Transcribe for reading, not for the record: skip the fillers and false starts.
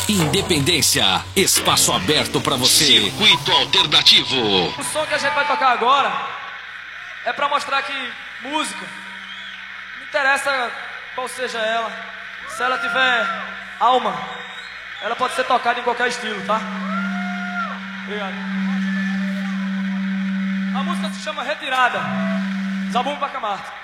Independência, espaço aberto pra você. Circuito alternativo. O som que a gente vai tocar agora é pra mostrar que música, não interessa qual seja ela, se ela tiver alma, ela pode ser tocada em qualquer estilo, tá? Obrigado. A música se chama Retirada, Zabumba Bacamarte.